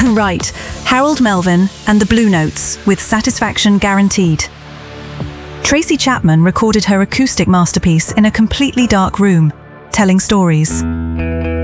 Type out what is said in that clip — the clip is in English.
Stephen Wright, Harold Melvin, and the Blue Notes, with satisfaction guaranteed. Tracy Chapman recorded her acoustic masterpiece in a completely dark room, telling stories.